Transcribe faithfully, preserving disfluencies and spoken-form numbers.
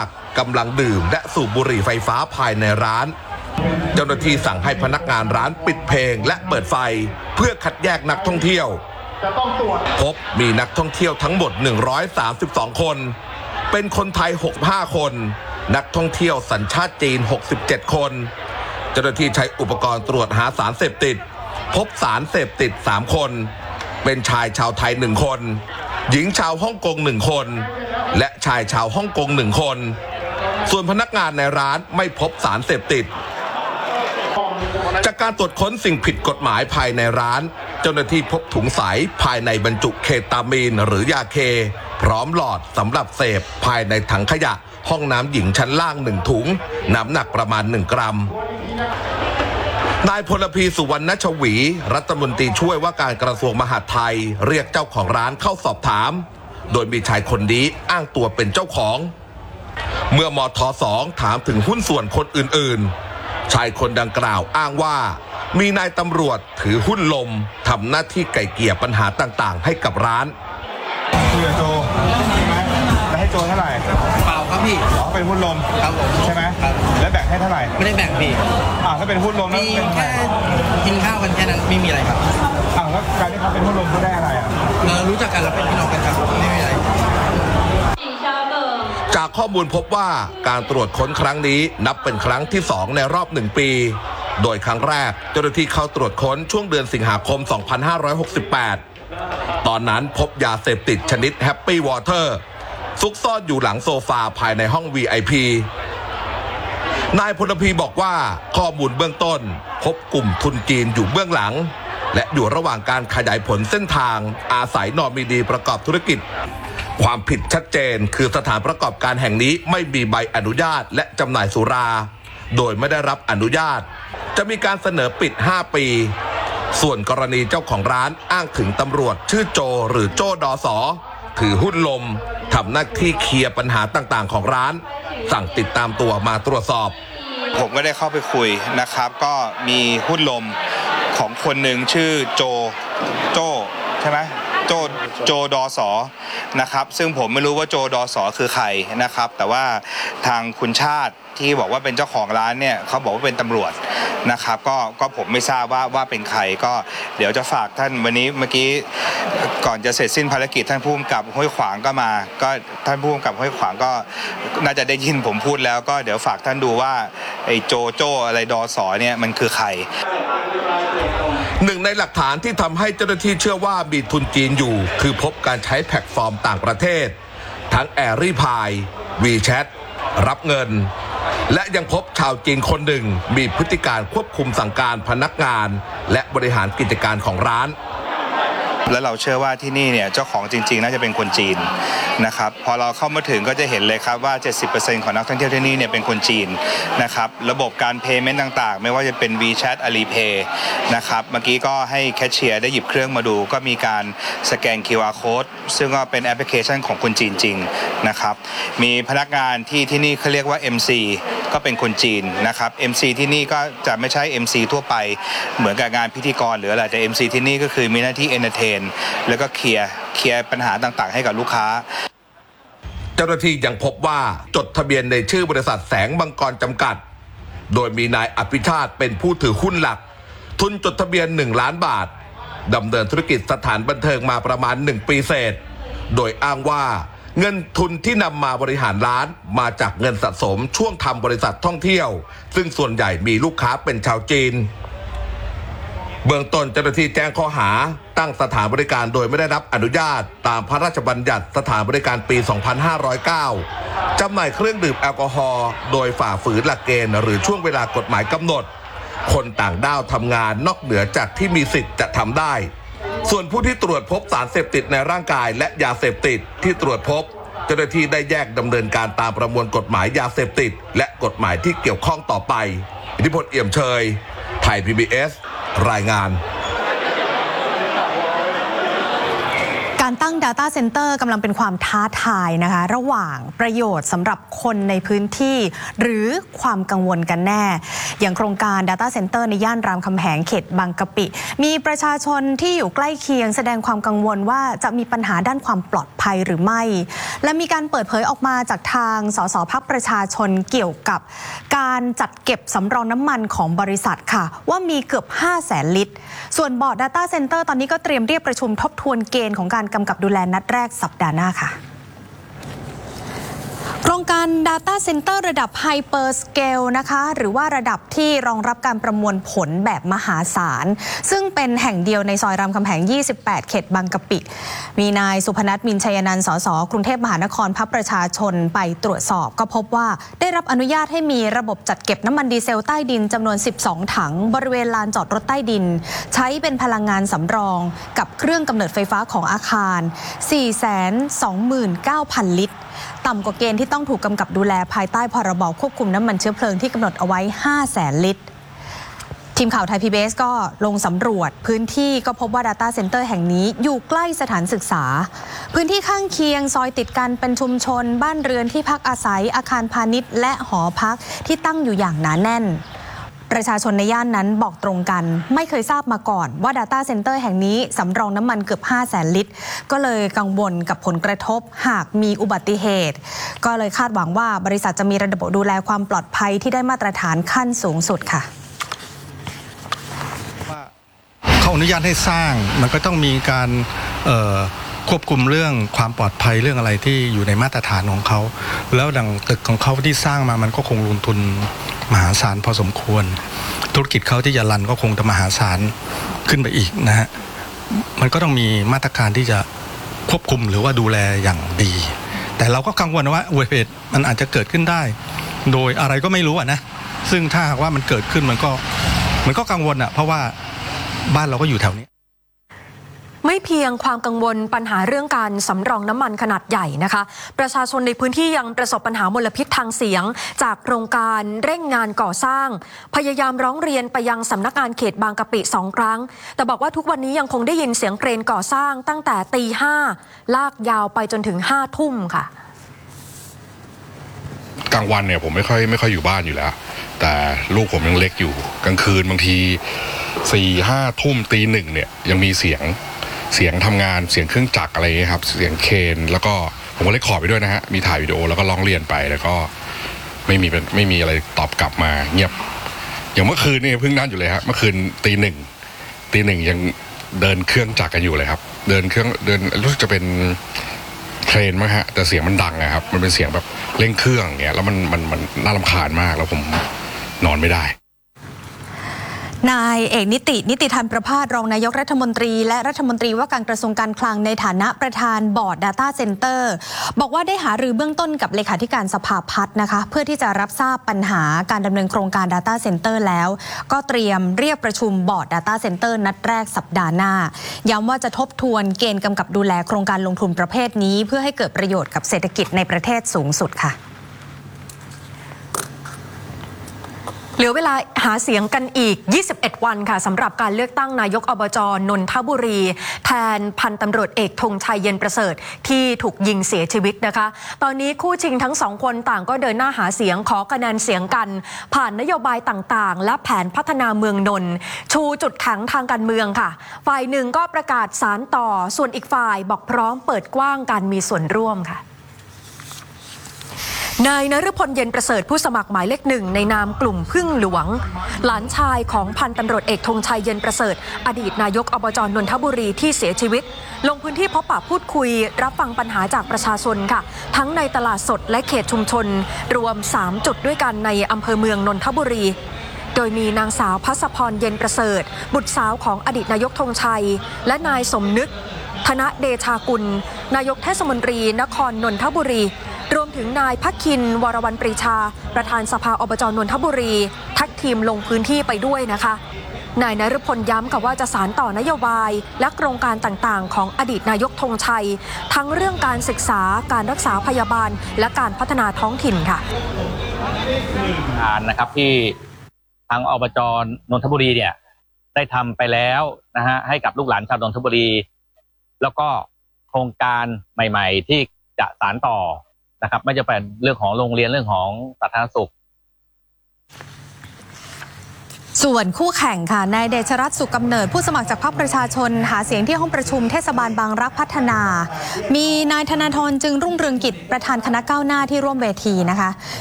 ากกำลังดื่มและสูบบุหรี่ไฟฟ้าภายในร้านเจ้าหน้าที่สั่งให้พนักงานร้านปิดเพลงและเปิดไฟเพื่อคัดแยกนักท่องเที่ยวพบมีนักท่องเที่ยวทั้งหมดหนึ่งร้อยสามสิบสองคนเป็นคนไทยหกสิบห้าคนนักท่องเที่ยวสัญชาติจีนหกสิบเจ็ดคนเจ้าหน้าที่ใช้อุปกรณ์ตรวจหาสารเสพติดพบสารเสพติดสามคนเป็นชายชาวไทยหนึ่งคนหญิงชาวฮ่องกงหนึ่งคนและชายชาวฮ่องกงหนึ่งคนส่วนพนักงานในร้านไม่พบสารเสพติดจากการตรวจค้นสิ่งผิดกฎหมายภายในร้านเจ้าหน้าที่พบถุงใสภายในบรรจุเคตามีนหรือยาเคพร้อมหลอดสำหรับเสพภายในถังขยะห้องน้ำหญิงชั้นล่างหนึ่งถุงน้ำหนักประมาณหนึ่งกรัมนายพลพีสุวรรณชวีรัฐมนตรีช่วยว่าการกระทรวงมหาดไทยเรียกเจ้าของร้านเข้าสอบถามโดยมีชายคนนี้อ้างตัวเป็นเจ้าของเมื่อมทสองถามถึงหุ้นส่วนคนอื่นๆชายคนดังกล่าวอ้างว่ามีนายตำรวจถือหุ้นลมทำหน้าที่ไก่เกลี่ยปัญหาต่างๆให้กับร้านคุยกับโจใช่ไหมแล้วให้โจเท่าไหร่เปล่าครับพี่อ๋อเป็นหุ้นลมครับผมใช่ไหมแล้วแบ่งให้เท่าไหร่ไม่ได้แบ่งพี่อ่าถ้าเป็นหุ้นลมมีแค่กินข้าวกันแค่นั้นไม่มีอะไรครับอ่าแล้วการที่เขาเป็นหุ้นลมเขาได้อะไรอ่ะเรารู้จักกันแล้วเป็นพี่น้องกันครับไม่มีอะไรจากข้อมูลพบว่าการตรวจค้นครั้งนี้นับเป็นครั้งที่สองในรอบหนึ่งปีโดยครั้งแรกเจ้าหน้าที่เข้าตรวจค้นช่วงเดือนสิงหาคมสองพันห้าร้อยหกสิบแปดตอนนั้นพบยาเสพติดชนิดแฮปปี้วอเตอร์ซุกซ่อนอยู่หลังโซฟาภายในห้อง วี ไอ พี นายพลพีบอกว่าข้อมูลเบื้องต้นพบกลุ่มทุนจีนอยู่เบื้องหลังและอยู่ระหว่างการขยายผลเส้นทางอาศัยนอมินีประกอบธุรกิจความผิดชัดเจนคือสถานประกอบการแห่งนี้ไม่มีใบอนุญาตและจำหน่ายสุราโดยไม่ได้รับอนุญาตจะมีการเสนอปิดห้าปีส่วนกรณีเจ้าของร้านอ้างถึงตำรวจชื่อโจหรือโจดสถือหุ้นลมทำหน้าที่เคลียร์ปัญหาต่างๆของร้านสั่งติดตามตัวมาตรวจสอบผมก็ได้เข้าไปคุยนะครับก็มีหุ้นลมของคนหนึ่งชื่อโจโจใช่ไหมโจโจดสนะครับซึ่งผมไม่รู้ว่าโจดสคือใครนะครับแต่ว่าทางคุณชาติที่บอกว่าเป็นเจ้าของร้านเนี่ยเขาบอกว่าเป็นตำรวจนะครับก็ก็ผมไม่ทราบว่าว่าเป็นใครก็เดี๋ยวจะฝากท่านวันนี้เมื่อกี้ก่อนจะเสร็จสิ้นภารกิจท่านผู้กำกับห้วยขวางก็มาก็ท่านผู้กำกับห้วยขวางก็น่าจะได้ยินผมพูดแล้วก็เดี๋ยวฝากท่านดูว่าไอ้โจโจอะไรดสเนี่ยมันคือใครหนึ่งในหลักฐานที่ทำให้เจ้าหน้าที่เชื่อว่ามีทุนจีนอยู่คือพบการใช้แพลตฟอร์มต่างประเทศทั้งแอรี่พายวีแชทรับเงินและยังพบชาวจีนคนหนึ่งมีพฤติการควบคุมสั่งการพนักงานและบริหารกิจการของร้านแล้วเราเชื่อว่าที่นี่เนี่ยเจ้าของจริงๆน่าจะเป็นคนจีนนะครับพอเราเข้ามาถึงก็จะเห็นเลยครับว่า เจ็ดสิบเปอร์เซ็นต์ ของนักท่องเที่ยวที่นี่เนี่ยเป็นคนจีนนะครับระบบการ payment ต่างๆไม่ว่าจะเป็น WeChat Alipay นะครับเมื่อกี้ก็ให้แคชเชียร์ได้หยิบเครื่องมาดูก็มีการสแกน คิว อาร์ Code ซึ่งก็เป็นแอปพลิเคชันของคนจีนจริงนะครับมีพนักงานที่ที่นี่เขาเรียกว่า เอ็ม ซี ก็เป็นคนจีนนะครับ เอ็ม ซี ที่นี่ก็จะไม่ใช่ เอ็ม ซี ทั่วไปเหมือนกับงานพิธีกรหรืออะไรแต่ เอ็ม ซี ที่นี่ก็คือมีหน้าที่ entertainแล้วก็เคลียร์เคลียร์ปัญหาต่างๆให้กับลูกค้าเจ้าหน้าที่ยังพบว่าจดทะเบียนในชื่อบริษัทแสงมังกรจำกัดโดยมีนายอภิชาติเป็นผู้ถือหุ้นหลักทุนจดทะเบียนหนึ่งล้านบาทดำเนินธุรกิจสถานบันเทิงมาประมาณหนึ่งปีเศษโดยอ้างว่าเงินทุนที่นำมาบริหารร้านมาจากเงินสะสมช่วงทำบริษัทท่องเที่ยวซึ่งส่วนใหญ่มีลูกค้าเป็นชาวจีนเบื้องต้นเจ้าหน้าที่แจ้งข้อหาตั้งสถานบริการโดยไม่ได้รับอนุญาตตามพระราชบัญญัติสถานบริการปี สองพันห้าร้อยเก้า จำหน่ายเครื่องดื่มแอลกอฮอล์โดยฝ่าฝืนหลักเกณฑ์หรือช่วงเวลากฎหมายกำหนดคนต่างด้าวทำงานนอกเหนือจากที่มีสิทธิ์จะทำได้ส่วนผู้ที่ตรวจพบสารเสพติดในร่างกายและยาเสพติดที่ตรวจพบเจ้าหน้าที่ได้แยกดำเนินการตามประมวลกฎหมายยาเสพติดและกฎหมายที่เกี่ยวข้องต่อไปอิทธิพลเอี่ยมเชยไทย พี บี เอส รายงานการตั้ง Data Center กำลังเป็นความท้าทายนะคะระหว่างประโยชน์สำหรับคนในพื้นที่หรือความกังวลกันแน่อย่างโครงการ Data Center ในย่านรามคำแหงเขตบางกะปิมีประชาชนที่อยู่ใกล้เคียงแสดงความกังวลว่าจะมีปัญหาด้านความปลอดภัยหรือไม่และมีการเปิดเผยออกมาจากทางสสพรรคประชาชนเกี่ยวกับการจัดเก็บสำรองน้ำมันของบริษัทค่ะว่ามีเกือบห้าแสนลิตรส่วนบอร์ด Data Center ตอนนี้ก็เตรียมเรียกประชุมทบทวนเกณฑ์ของการกำกับดูแลนัดแรกสัปดาห์หน้าค่ะโครงการ Data Center ระดับ Hyper Scale นะคะหรือว่าระดับที่รองรับการประมวลผลแบบมหาศาลซึ่งเป็นแห่งเดียวในซอยรามคำแหงยี่สิบแปดเขตบางกะปิมีนายสุพนัทมินชัยนันท์สสกรุงเทพมหานครพรรคประชาชนไปตรวจสอบก็พบว่าได้รับอนุญาตให้มีระบบจัดเก็บน้ำมันดีเซลใต้ดินจำนวนสิบสองถังบริเวณลานจอดรถใต้ดินใช้เป็นพลังงานสำรองกับเครื่องกำเนิดไฟฟ้าของอาคาร สี่แสนสองหมื่นเก้าพัน ลิตรต่ำกว่าเกณฑ์ที่ต้องถูกกำกับดูแลภายใต้พรบควบคุมน้ำมันเชื้อเพลิงที่กำหนดเอาไว้ ห้าแสน ลิตรทีมข่าวไทย พี บี เอส ก็ลงสำรวจพื้นที่ก็พบว่า Data Center แห่งนี้อยู่ใกล้สถานศึกษาพื้นที่ข้างเคียงซอยติดกันเป็นชุมชนบ้านเรือนที่พักอาศัยอาคารพาณิชย์และหอพักที่ตั้งอยู่อย่างหนาแน่นประชาชนในย่านนั้นบอกตรงกันไม่เคยทราบมาก่อนว่า Data Center แห่งนี้สำรองน้ำมันเกือบห้าแสนลิตรก็เลยกังวลกับผลกระทบหากมีอุบัติเหตุก็เลยคาดหวังว่าบริษัทจะมีระบบดูแลความปลอดภัยที่ได้มาตรฐานขั้นสูงสุดค่ะเขาอนุญาตให้สร้างมันก็ต้องมีการควบคุมเรื่องความปลอดภัยเรื่องอะไรที่อยู่ในมาตรฐานของเขาแล้วดังตึกของเขาที่สร้างมามันก็คงลงทุนมหาศาลพอสมควรธุรกิจเขาที่จะรันก็คงจะมหาศาลขึ้นไปอีกนะฮะมันก็ต้องมีมาตรการที่จะควบคุมหรือว่าดูแลอย่างดีแต่เราก็กังวลว่าอุบัติเหตุมันอาจจะเกิดขึ้นได้โดยอะไรก็ไม่รู้อ่ะนะซึ่งถ้าหากว่ามันเกิดขึ้นมันก็มันก็กังวลอ่ะเพราะว่าบ้านเราก็อยู่แถวนี้ไม่เพียงความกังวลปัญหาเรื่องการสำรองน้ำมันขนาดใหญ่นะคะประชาชนในพื้นที่ยังประสบปัญหามลพิษทางเสียงจากโครงการเร่งงานก่อสร้างพยายามร้องเรียนไปยังสำนักงานเขตบางกะปิสองครั้งแต่บอกว่าทุกวันนี้ยังคงได้ยินเสียงเครนก่อสร้างตั้งแต่ตีห้าลากยาวไปจนถึงห้าทุ่มค่ะกลางวันเนี่ยผมไม่ค่อยไม่ค่อยอยู่บ้านอยู่แล้วแต่ลูกผมยังเล็กอยู่กลางคืนบางทีสี่ห้าทุ่มตีหนึ่งเนี่ยยังมีเสียงเสียงทำงานเสียงเครื่องจักรอะไรครับเสียงเครนแล้วก็ผมก็เลยขอไปด้วยนะฮะมีถ่ายวิดีโอแล้วก็ร้องเรียนไปแล้วก็ไม่มีเป็นไม่มีอะไรตอบกลับมาเงียบอย่างเมื่อคืนนี่เพิ่งนั่นอยู่เลยฮะเมื่อคืนตีหนึ่งตีหนึ่งยังเดินเครื่องจักรกันอยู่เลยครับเดินเครื่องเดินรู้สึกจะเป็นเครนมั้งฮะแต่เสียงมันดังนะครับมันเป็นเสียงแบบเร่งเครื่องอย่างเงี้ยแล้วมันมันมันน่ารำคาญมากแล้วผมนอนไม่ได้นายเอกนิตินิติธรรมประภาสรองนายกรัฐมนตรีและรัฐมนตรีว่าการกระทรวงการคลังในฐานะประธานบอร์ด Data Center บอกว่าได้หารือเบื้องต้นกับเลขาธิการสภาพัฒน์นะคะเพื่อที่จะรับทราบปัญหาการดำเนินโครงการ Data Center แล้วก็เตรียมเรียกประชุมบอร์ด Data Center นัดแรกสัปดาห์หน้าย้ำว่าจะทบทวนเกณฑ์กำกับดูแลโครงการลงทุนประเภทนี้เพื่อให้เกิดประโยชน์กับเศรษฐกิจในประเทศสูงสุดค่ะเหลือเวลาหาเสียงกันอีกยี่สิบเอ็ดวันค่ะสำหรับการเลือกตั้งนายกอบจ.นนทบุรีแทนพันตำรวจเอกธงชัยเย็นประเสริฐที่ถูกยิงเสียชีวิตนะคะตอนนี้คู่ชิงทั้งสองคนต่างก็เดินหน้าหาเสียงขอคะแนนเสียงกันผ่านนโยบายต่างๆและแผนพัฒนาเมืองนนท์ชูจุดแข็งทางการเมืองค่ะฝ่ายหนึ่งก็ประกาศสานต่อส่วนอีกฝ่ายบอกพร้อมเปิดกว้างการมีส่วนร่วมค่ะนายนฤพลเย็นประเสริฐผู้สมัครหมายเลขหนึ่งในนามกลุ่มพึ่งหลวงหลานชายของพันตำรวจเอกธงชัยเย็นประเสริฐอดีตนายกอบจ.นนทบุรีที่เสียชีวิตลงพื้นที่พบปะพูดคุยรับฟังปัญหาจากประชาชนค่ะทั้งในตลาดสดและเขตชุมชนรวมสามจุดด้วยกันในอำเภอเมืองนนทบุรีโดยมีนางสาวภัสพรเย็นประเสริฐบุตรสาวของอดีตนายกธงชัยและนายสมนึกธนเดชากุลนายกเทศมนตรีนครนนทบุรีรวมถึงนายภัคินวรวรรณปรีชาประธานสภาอบจ.นนทบุรีทักทีมลงพื้นที่ไปด้วยนะคะนายนฤพลย้ำกับว่าจะสานต่อนโยบายและโครงการต่างๆของอดีตนายกธงชัยทั้งเรื่องการศึกษาการรักษาพยาบาลและการพัฒนาท้องถิ่นค่ะงานนะครับที่ทางอบจ.นนทบุรีเนี่ยได้ทำไปแล้วนะฮะให้กับลูกหลานชาวนนทบุรีแล้วก็โครงการใหม่ๆ ที่จะสานต่อนะครับไม่จะเป็นเรื่องของโรงเรียนเรื่องของสาธารณสุขส่วนคู่แข่งค่ะนายเดชรัตน์สุขกำเนิดผู้สมัครจากพรรคประชาชนหาเสียงที่ห้องประชุมเทศบาลบางรักพัฒนา มีนายธนาธรจึงรุ่งเรืองกิจประธานคณะก้าวหน้าที่ร่วมเวทีนะคะ